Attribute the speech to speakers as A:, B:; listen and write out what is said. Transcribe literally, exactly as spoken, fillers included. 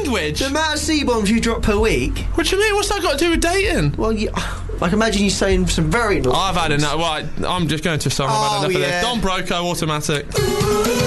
A: language?
B: The amount of C-bombs you drop per week.
A: What do you mean? What's that got to do with dating?
B: Well, you, I can imagine you saying some very naughty
A: I've had
B: things.
A: enough. Right, I'm just going to a song. I've
B: Oh,
A: had enough
B: yeah.
A: of this. Don Broco, Automatic.